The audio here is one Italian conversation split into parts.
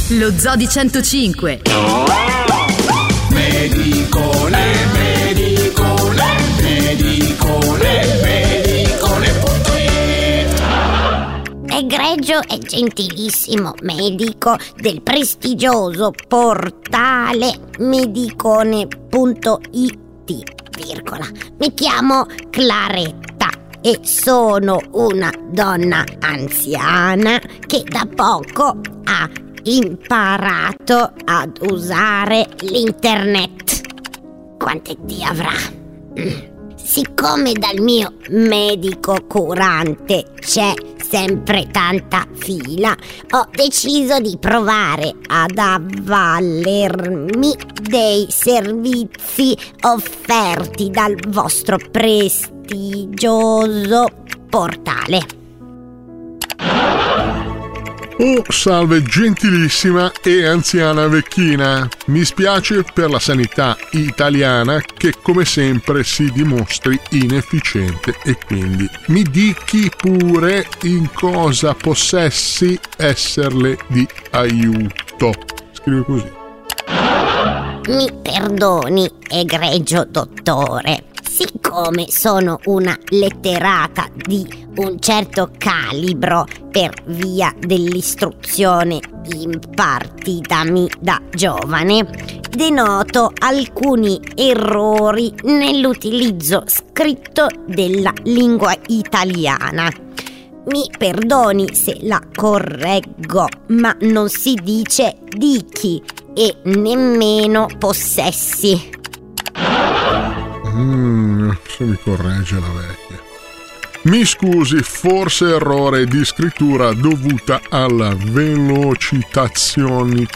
Lo Zoo di 105. Egregio e gentilissimo medico del prestigioso portale medicone.it, virgola. Mi chiamo Claretta e sono una donna anziana che da poco ha imparato ad usare l'internet. Quante età avrà? Siccome dal mio medico curante c'è sempre tanta fila, ho deciso di provare ad avvalermi dei servizi offerti dal vostro prestigioso portale. Oh, salve gentilissima e anziana vecchina. Mi spiace per la sanità italiana che come sempre si dimostri inefficiente e quindi mi dichi pure in cosa possessi esserle di aiuto. Scrive così. Mi perdoni, egregio dottore. Siccome sono una letterata di un certo calibro per via dell'istruzione impartitami da giovane, denoto alcuni errori nell'utilizzo scritto della lingua italiana. Mi perdoni se la correggo, ma non si dice dichi e nemmeno possessi. Se mi corregge la vecchia. Mi scusi, forse errore di scrittura dovuta alla velociticazione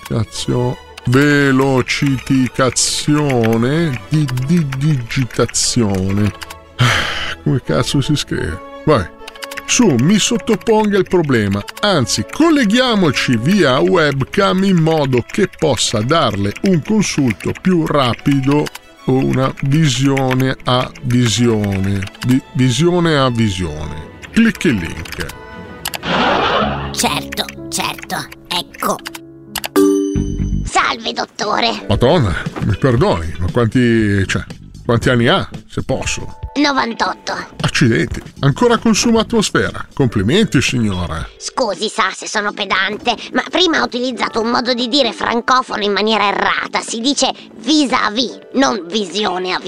di digitazione. Come cazzo si scrive? Vai. Su, mi sottoponga il problema, anzi colleghiamoci via webcam in modo che possa darle un consulto più rapido o una visione a visione, di visione a visione. Clicchi il link. Certo, ecco. Salve dottore. Madonna, mi perdoni, ma quanti anni ha, se posso? 98. Accidenti, ancora consuma atmosfera. Complimenti, signora. Scusi, sa se sono pedante, ma prima ha utilizzato un modo di dire francofono in maniera errata. Si dice vis-à-vis, non visione a